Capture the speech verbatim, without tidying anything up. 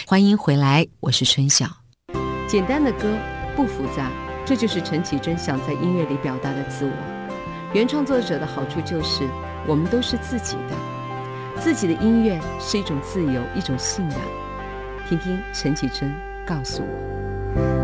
欢迎回来，我是春晓。 简单的歌不复杂，这就是陈绮贞想在音乐里表达的自我。原创作者的好处就是我们都是自己的，自己的音乐是一种自由，一种信仰。听听陈绮贞告诉我。